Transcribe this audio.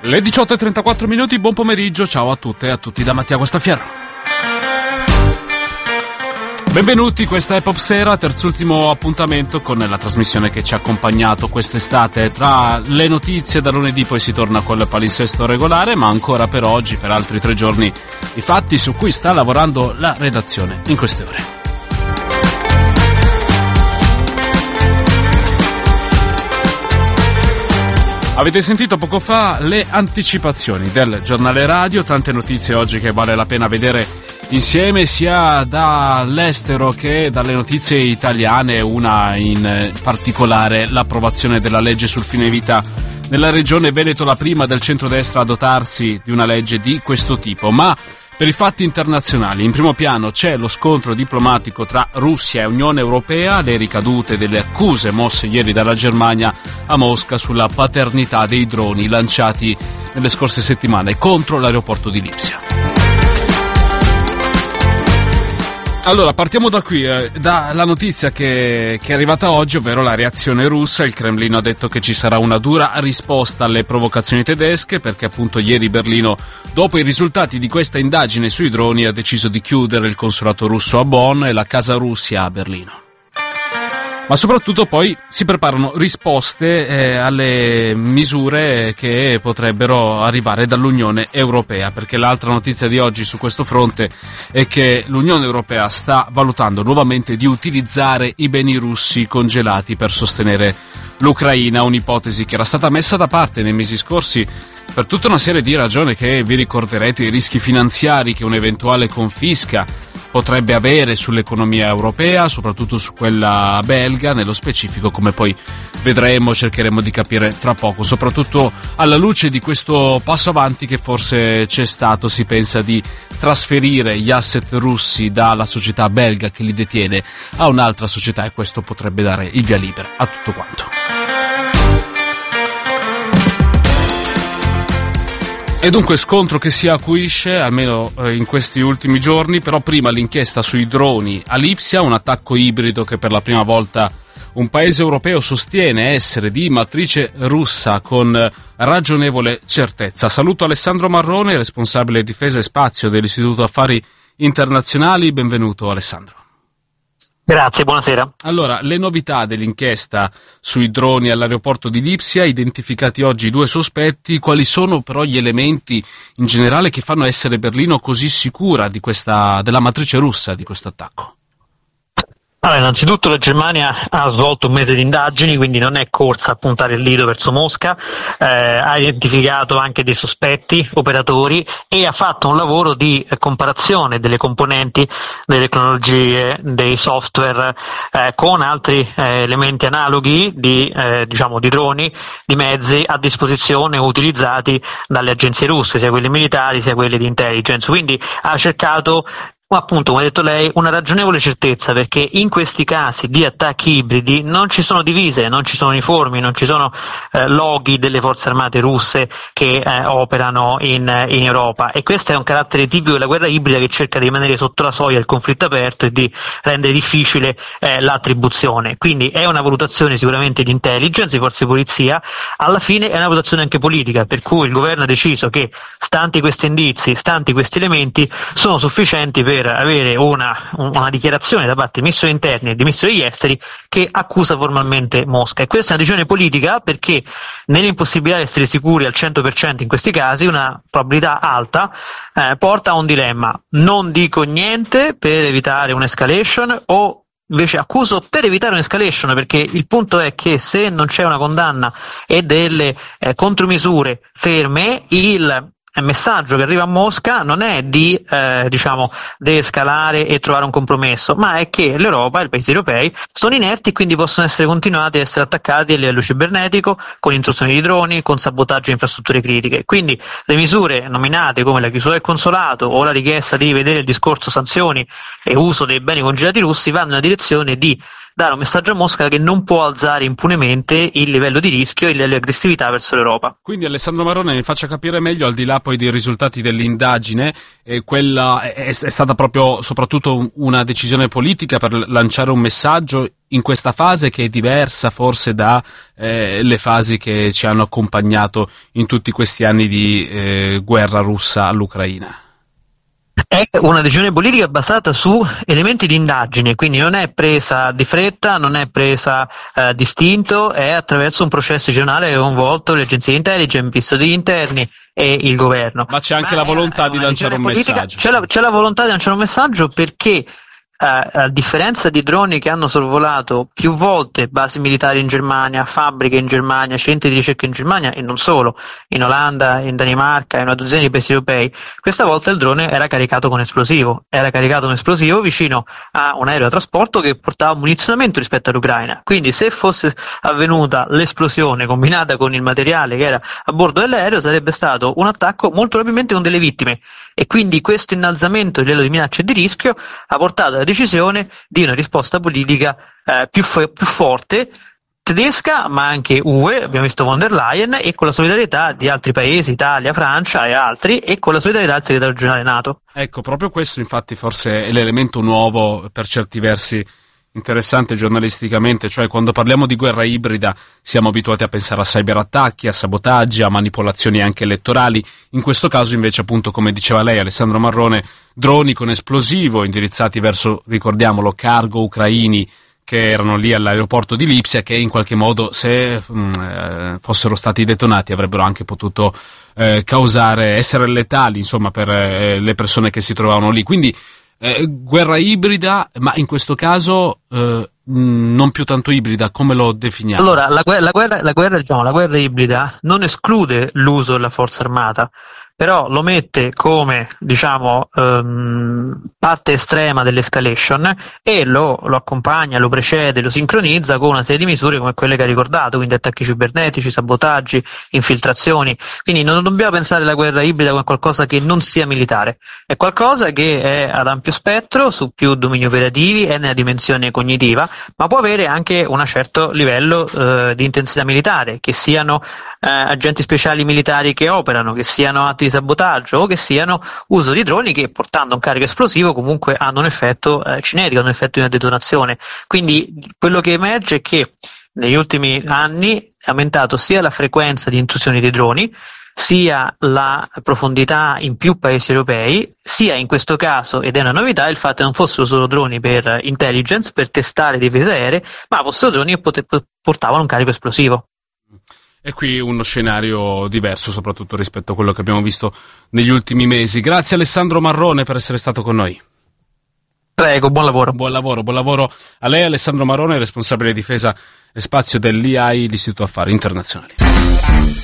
Le 18:34, buon pomeriggio, ciao a tutte e a tutti da Mattia Guastafierro. Benvenuti, questa è Popsera, terzultimo appuntamento con la trasmissione che ci ha accompagnato quest'estate. Tra le notizie da lunedì poi si torna col palinsesto regolare, ma ancora per oggi, per altri 3 giorni, i fatti su cui sta lavorando la redazione in queste ore. Avete sentito poco fa le anticipazioni del giornale radio, tante notizie oggi che vale la pena vedere insieme sia dall'estero che dalle notizie italiane, una in particolare l'approvazione della legge sul fine vita nella regione Veneto, la prima del centrodestra a dotarsi di una legge di questo tipo, ma per i fatti internazionali, in primo piano c'è lo scontro diplomatico tra Russia e Unione Europea, le ricadute delle accuse mosse ieri dalla Germania a Mosca sulla paternità dei droni lanciati nelle scorse settimane contro l'aeroporto di Lipsia. Allora, partiamo da qui, dalla notizia che è arrivata oggi, ovvero la reazione russa. Il Cremlino ha detto che ci sarà una dura risposta alle provocazioni tedesche, perché appunto ieri Berlino, dopo i risultati di questa indagine sui droni, ha deciso di chiudere il consolato russo a Bonn e la Casa Russia a Berlino. Ma soprattutto poi si preparano risposte alle misure che potrebbero arrivare dall'Unione Europea, perché l'altra notizia di oggi su questo fronte è che l'Unione Europea sta valutando nuovamente di utilizzare i beni russi congelati per sostenere l'Ucraina, un'ipotesi che era stata messa da parte nei mesi scorsi per tutta una serie di ragioni che vi ricorderete, i rischi finanziari che un'eventuale confisca potrebbe avere sull'economia europea, soprattutto su quella belga, nello specifico, come poi vedremo, cercheremo di capire tra poco, soprattutto alla luce di questo passo avanti che forse c'è stato. Si pensa di trasferire gli asset russi dalla società belga che li detiene a un'altra società e questo potrebbe dare il via libera a tutto quanto. E dunque scontro che si acuisce, almeno in questi ultimi giorni, però prima l'inchiesta sui droni a Lipsia, un attacco ibrido che per la prima volta un paese europeo sostiene essere di matrice russa con ragionevole certezza. Saluto Alessandro Marrone, responsabile difesa e spazio dell'Istituto Affari Internazionali, benvenuto Alessandro. Grazie, buonasera. Allora, le novità dell'inchiesta sui droni all'aeroporto di Lipsia, identificati oggi 2 sospetti, quali sono però gli elementi in generale che fanno essere Berlino così sicura della matrice russa di questo attacco? Allora, innanzitutto la Germania ha svolto un mese di indagini, quindi non è corsa a puntare il dito verso Mosca, ha identificato anche dei sospetti operatori e ha fatto un lavoro di comparazione delle componenti, delle tecnologie, dei software con altri elementi analoghi di droni, di mezzi a disposizione utilizzati dalle agenzie russe, sia quelle militari sia quelle di intelligence. Quindi ha cercato, appunto, come ha detto lei, una ragionevole certezza, perché in questi casi di attacchi ibridi non ci sono divise, non ci sono uniformi, non ci sono loghi delle forze armate russe che operano in Europa, e questo è un carattere tipico della guerra ibrida che cerca di rimanere sotto la soglia del conflitto aperto e di rendere difficile l'attribuzione. Quindi è una valutazione sicuramente di intelligence, di forze di polizia, alla fine è una valutazione anche politica, per cui il governo ha deciso che, stanti questi indizi, stanti questi elementi, sono sufficienti per avere una dichiarazione da parte del ministro degli interni e del ministro degli esteri che accusa formalmente Mosca. E questa è una decisione politica perché nell'impossibilità di essere sicuri al 100% in questi casi, una probabilità alta porta a un dilemma: non dico niente per evitare un'escalation o invece accuso per evitare un'escalation, perché il punto è che se non c'è una condanna e delle contromisure ferme, il messaggio che arriva a Mosca non è di deescalare e trovare un compromesso, ma è che l'Europa e i paesi europei sono inerti e quindi possono essere continuati a essere attaccati a livello cibernetico, con intrusioni di droni, con sabotaggio di infrastrutture critiche. Quindi le misure nominate come la chiusura del consolato o la richiesta di rivedere il discorso sanzioni e uso dei beni congelati russi vanno nella direzione di dare un messaggio a Mosca che non può alzare impunemente il livello di rischio e il livello di aggressività verso l'Europa. Quindi Alessandro Marrone mi faccia capire meglio, al di là poi dei risultati dell'indagine, quella è stata proprio soprattutto una decisione politica per lanciare un messaggio in questa fase che è diversa forse da le fasi che ci hanno accompagnato in tutti questi anni di guerra russa all'Ucraina. È una decisione politica basata su elementi di indagine, quindi non è presa di fretta, non è presa distinto, è attraverso un processo gestionale che ha coinvolto le agenzie di intelligence, i custodi interni e il governo. Ma c'è anche la volontà di lanciare un messaggio. C'è la volontà di lanciare un messaggio perché a differenza di droni che hanno sorvolato più volte basi militari in Germania, fabbriche in Germania, centri di ricerca in Germania e non solo, in Olanda, in Danimarca e una dozzina di paesi europei, questa volta il drone era caricato con esplosivo vicino a un aereo da trasporto che portava munizionamento rispetto all'Ucraina. Quindi se fosse avvenuta l'esplosione combinata con il materiale che era a bordo dell'aereo sarebbe stato un attacco molto probabilmente con delle vittime, e quindi questo innalzamento del livello di minaccia e di rischio ha portato alla decisione di una risposta politica più forte, tedesca ma anche UE, abbiamo visto von der Leyen, e con la solidarietà di altri paesi, Italia, Francia e altri, e con la solidarietà del segretario generale NATO. Ecco, proprio questo infatti forse è l'elemento nuovo, per certi versi interessante giornalisticamente, cioè quando parliamo di guerra ibrida siamo abituati a pensare a cyberattacchi, a sabotaggi, a manipolazioni anche elettorali. In questo caso invece, appunto, come diceva lei, Alessandro Marrone, droni con esplosivo indirizzati verso, ricordiamolo, cargo ucraini che erano lì all'aeroporto di Lipsia, che in qualche modo, se fossero stati detonati, avrebbero anche potuto essere letali, insomma, per le persone che si trovavano lì. Quindi guerra ibrida, ma in questo caso non più tanto ibrida, come lo definiamo? Allora, la guerra ibrida non esclude l'uso della forza armata, però lo mette come, parte estrema dell'escalation e lo accompagna, lo precede, lo sincronizza con una serie di misure come quelle che ha ricordato, quindi attacchi cibernetici, sabotaggi, infiltrazioni. Quindi non dobbiamo pensare alla guerra ibrida come qualcosa che non sia militare, è qualcosa che è ad ampio spettro, su più domini operativi, è nella dimensione cognitiva, ma può avere anche un certo livello di intensità militare, che siano agenti speciali militari che operano, che siano atti di sabotaggio o che siano uso di droni che, portando un carico esplosivo, comunque hanno un effetto cinetico, hanno un effetto di una detonazione. Quindi quello che emerge è che negli ultimi anni è aumentato sia la frequenza di intrusioni dei droni, sia la profondità in più paesi europei, sia in questo caso, ed è una novità, il fatto che non fossero solo droni per intelligence, per testare difese aeree, ma fossero droni che portavano un carico esplosivo. E qui uno scenario diverso, soprattutto rispetto a quello che abbiamo visto negli ultimi mesi. Grazie Alessandro Marrone per essere stato con noi. Prego, buon lavoro. Buon lavoro a lei, Alessandro Marrone, responsabile difesa e spazio dell'IAI, l'Istituto Affari Internazionali.